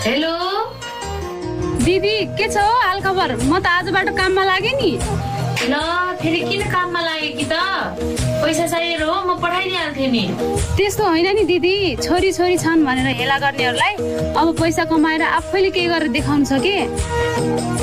Hello दिदी के छ हो हालखबर? म त आजबाट काममा लागेँ नि। ल फेरि किन काममा लाग्यो कि त? पैसा चाहिएर हो म पठाइदिइहाल्थेँ नि। त्यस्तो होइन नि दिदी, छोरी छोरी छन् भनेर हेला गर्नेहरूलाई अब पैसा कमाएर आफैले केही गरेर देखाउनु छ के।